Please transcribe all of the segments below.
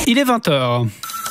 Il est 20h.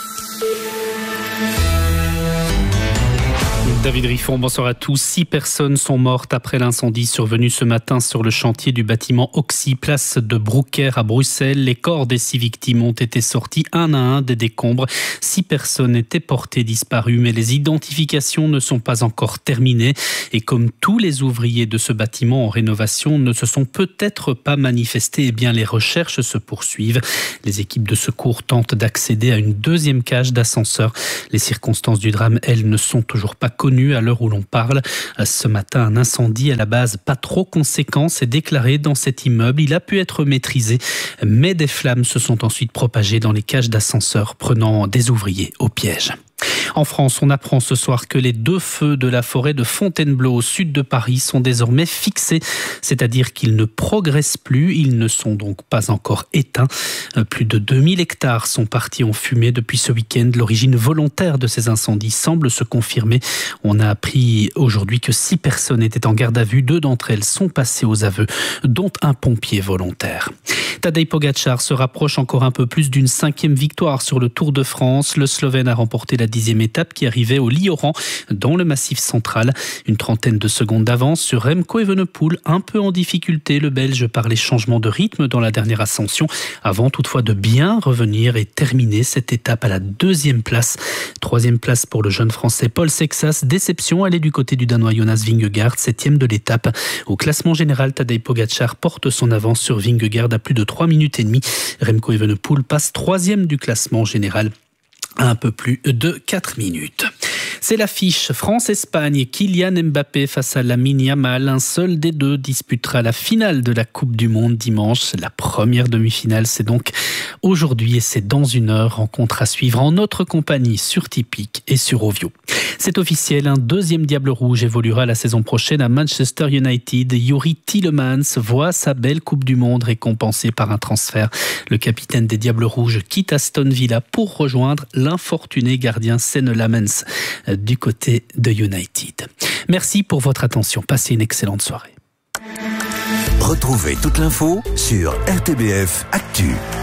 David Riffon, bonsoir à tous. 6 personnes sont mortes après l'incendie survenu ce matin sur le chantier du bâtiment Oxy, place de Broucker à Bruxelles. Les corps des 6 victimes ont été sortis un à un des décombres. 6 personnes étaient portées disparues, mais les identifications ne sont pas encore terminées. Et comme tous les ouvriers de ce bâtiment en rénovation ne se sont peut-être pas manifestés, eh bien les recherches se poursuivent. Les équipes de secours tentent d'accéder à une deuxième cage d'ascenseur. Les circonstances du drame, elles, ne sont toujours pas connues à l'heure où l'on parle. Ce matin, un incendie à la base pas trop conséquent s'est déclaré dans cet immeuble. Il a pu être maîtrisé, mais des flammes se sont ensuite propagées dans les cages d'ascenseur, prenant des ouvriers au piège. En France, on apprend ce soir que les 2 feux de la forêt de Fontainebleau au sud de Paris sont désormais fixés, c'est-à-dire qu'ils ne progressent plus, ils ne sont donc pas encore éteints. Plus de 2000 hectares sont partis en fumée depuis ce week-end. L'origine volontaire de ces incendies semble se confirmer. On a appris aujourd'hui que 6 personnes étaient en garde à vue, 2 d'entre elles sont passées aux aveux, dont un pompier volontaire. Tadej Pogačar se rapproche encore un peu plus d'une 5e victoire sur le Tour de France. Le Slovène a remporté la 10e étape qui arrivait au Lioran, dans le Massif central. Une trentaine de secondes d'avance sur Remco Evenepoel, un peu en difficulté, le Belge, par les changements de rythme dans la dernière ascension, avant toutefois de bien revenir et terminer cette étape à la 2e place. 3e place pour le jeune Français Paul Sexas. Déception, elle est du côté du Danois Jonas Vingegaard, 7e de l'étape. Au classement général, Tadej Pogačar porte son avance sur Vingegaard à plus de 3 minutes et demie. Remco Evenepoel passe 3e du classement général à un peu plus de 4 minutes. C'est l'affiche France-Espagne. Kylian Mbappé face à Lamine Yamal. Un seul des deux disputera la finale de la Coupe du Monde dimanche. La première demi-finale, c'est donc aujourd'hui et c'est dans 1 heure. Rencontre à suivre en notre compagnie sur Tipeee et sur Ovio. C'est officiel, un 2e Diable Rouge évoluera la saison prochaine à Manchester United. Youri Tielemans voit sa belle Coupe du Monde récompensée par un transfert. Le capitaine des Diables Rouges quitte Aston Villa pour rejoindre l'infortuné gardien Senne Lammens du côté de United. Merci pour votre attention. Passez une excellente soirée. Retrouvez toute l'info sur RTBF Actu.